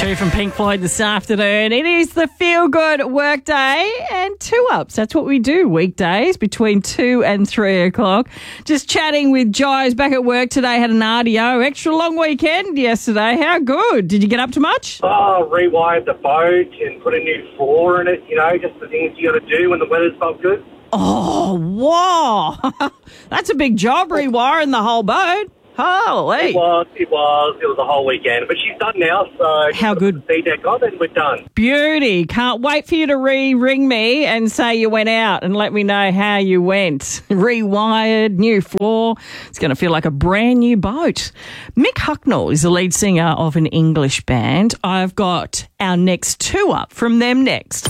2 from Pink Floyd this afternoon. It is the Feel Good Workday and 2-Ups. That's what we do weekdays between 2 and 3 o'clock. Just chatting with Giles back at work today. Had an RDO, extra long weekend yesterday. How good? Did you get up to much? Oh, rewired the boat and put a new floor in it, just the things you got to do when the weather's not good. Oh, wow. That's a big job, rewiring the whole boat. Holy. It was a whole weekend. But she's done now, so... How good. The deck on and we're done. Beauty. Can't wait for you to ring me and say you went out and let me know how you went. Rewired, new floor. It's going to feel like a brand new boat. Mick Hucknall is the lead singer of an English band. I've got our next 2-Up from them next.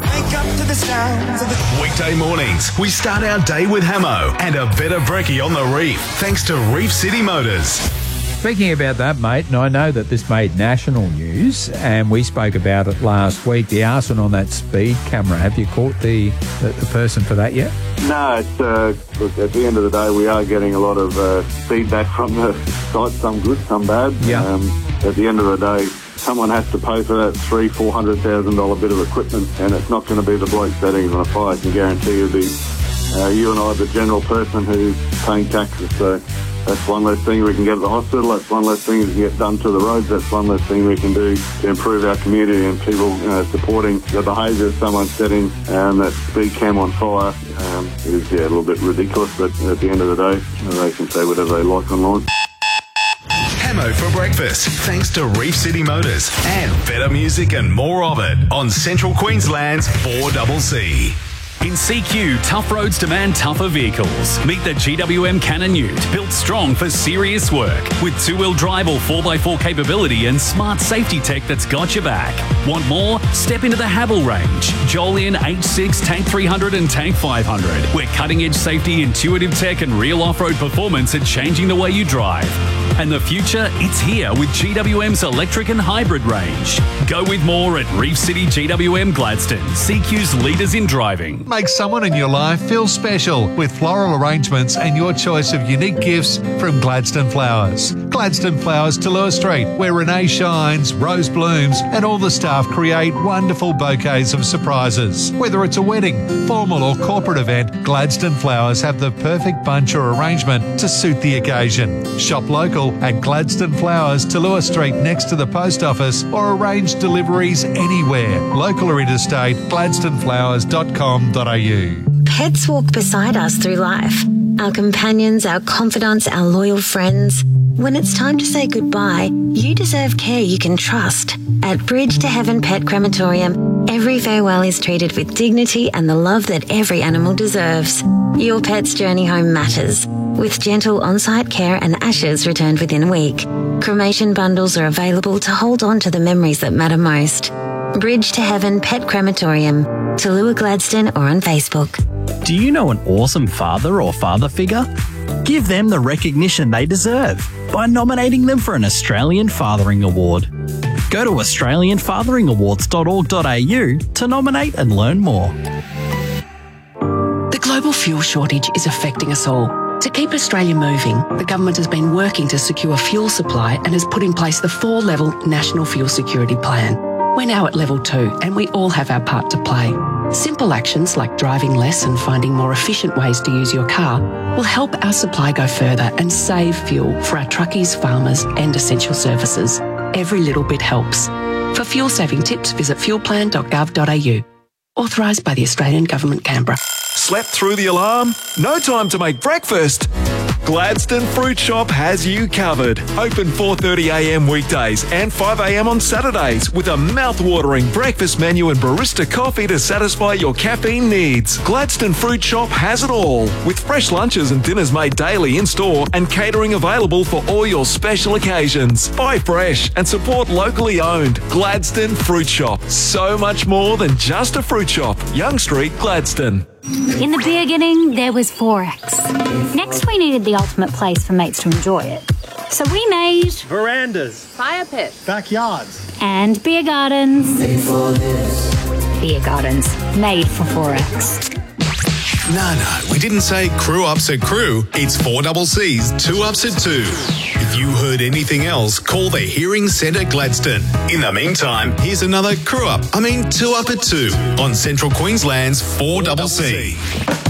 Weekday mornings, we start our day with Hamo and a bit of brekkie on the reef, thanks to Reef City Motors. Speaking about that, mate, and I know that this made national news, and we spoke about it last week, the arson on that speed camera. Have you caught the person for that yet? No, look, at the end of the day, we are getting a lot of feedback from the site, some good, some bad. Yeah. At the end of the day, someone has to pay for that $300,000-$400,000 bit of equipment, and it's not going to be the bloke setting it on fire. I can guarantee you, you and I, the general person who's paying taxes. So that's one less thing we can get at the hospital. That's one less thing we can get done to the roads. That's one less thing we can do to improve our community and people, supporting the behaviour of someone setting that speed cam on fire. Is a little bit ridiculous, but at the end of the day, they can say whatever they like online. Hamo for breakfast, thanks to Reef City Motors and better music and more of it on Central Queensland's 4CC. In CQ, tough roads demand tougher vehicles. Meet the GWM Cannon Ute, built strong for serious work. With 2-wheel drive or 4x4 capability and smart safety tech that's got your back. Want more? Step into the Havel range. Jolyon H6, Tank 300 and Tank 500. Where cutting-edge safety, intuitive tech and real off-road performance are changing the way you drive. And the future, it's here with GWM's electric and hybrid range. Go with more at Reef City GWM Gladstone, CQ's leaders in driving. Make someone in your life feel special with floral arrangements and your choice of unique gifts from Gladstone Flowers. Gladstone Flowers to Lewis Street, where Renee shines, Rose blooms, and all the staff create wonderful bouquets of surprises. Whether it's a wedding, formal or corporate event, Gladstone Flowers have the perfect bunch or arrangement to suit the occasion. Shop local at Gladstone Flowers to Lewis Street next to the post office, or arrange deliveries anywhere. Local or interstate, gladstoneflowers.com.au. Pets walk beside us through life. Our companions, our confidants, our loyal friends. When it's time to say goodbye, you deserve care you can trust. At Bridge to Heaven Pet Crematorium, every farewell is treated with dignity and the love that every animal deserves. Your pet's journey home matters, with gentle on-site care and ashes returned within a week. Cremation bundles are available to hold on to the memories that matter most. Bridge to Heaven Pet Crematorium, Tallulah Gladstone, or on Facebook. Do you know an awesome father or father figure? Give them the recognition they deserve by nominating them for an Australian Fathering Award. Go to australianfatheringawards.org.au to nominate and learn more. The global fuel shortage is affecting us all. To keep Australia moving, the government has been working to secure fuel supply and has put in place the 4-level National Fuel Security Plan. We're now at level 2 and we all have our part to play. Simple actions like driving less and finding more efficient ways to use your car will help our supply go further and save fuel for our truckies, farmers and essential services. Every little bit helps. For fuel saving tips, visit fuelplan.gov.au. Authorised by the Australian Government, Canberra. Slept through the alarm? No time to make breakfast? Gladstone Fruit Shop has you covered. Open 4:30am weekdays and 5am on Saturdays with a mouth-watering breakfast menu and barista coffee to satisfy your caffeine needs. Gladstone Fruit Shop has it all, with fresh lunches and dinners made daily in-store and catering available for all your special occasions. Buy fresh and support locally owned. Gladstone Fruit Shop. So much more than just a fruit shop. Young Street, Gladstone. In the beginning, there was Forex. Next, we needed the ultimate place for mates to enjoy it. So we made verandas, fire pits, backyards, and beer gardens. Made for this. Beer gardens made for Forex. No, we didn't say crew ups at crew. It's 4CC's 2 Ups at 2. If you heard anything else, call the Hearing Centre Gladstone. In the meantime, here's another 2 Up at 2 on Central Queensland's 4CC.